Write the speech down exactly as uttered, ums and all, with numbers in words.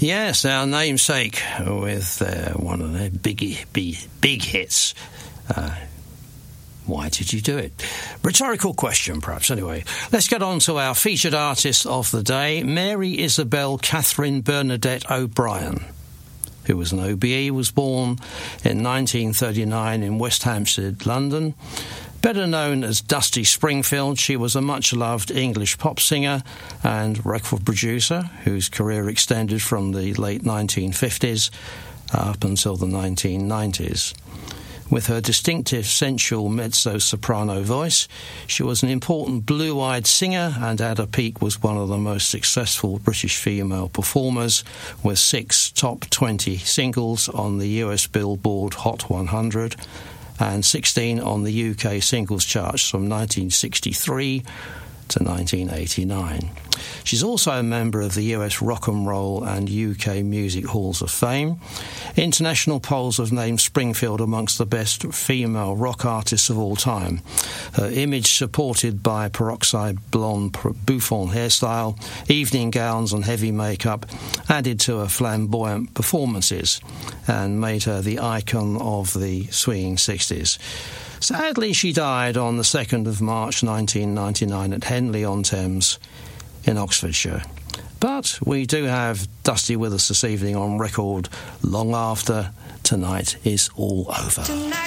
Yes, our namesake with uh, one of their big, big, big hits. Uh, why did you do it? Rhetorical question, perhaps. Anyway, let's get on to our featured artist of the day, Mary Isabel Catherine Bernadette O'Brien, who was an O B E, was born in nineteen thirty-nine in West Hampstead, London. Better known as Dusty Springfield, she was a much-loved English pop singer and record producer whose career extended from the late nineteen fifties up until the nineteen nineties. With her distinctive, sensual mezzo-soprano voice, she was an important blue-eyed singer and at her peak was one of the most successful British female performers, with six top twenty singles on the U S Billboard Hot one hundred and sixteen on the U K singles charts from nineteen sixty-three to nineteen eighty-nine. She's also a member of the U S Rock and Roll and U K Music Halls of Fame. International polls have named Springfield amongst the best female rock artists of all time. Her image, supported by peroxide blonde bouffant hairstyle, evening gowns and heavy makeup, added to her flamboyant performances and made her the icon of the swinging sixties. Sadly, she died on the second of March nineteen ninety-nine at Henley-on-Thames in Oxfordshire. But we do have Dusty with us this evening on record long after Tonight Is All Over. Tonight.